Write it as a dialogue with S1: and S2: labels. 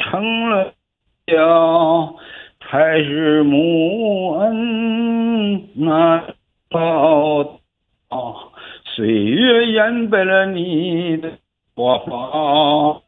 S1: 成了了，还是母恩难报。岁月掩白了你的过往。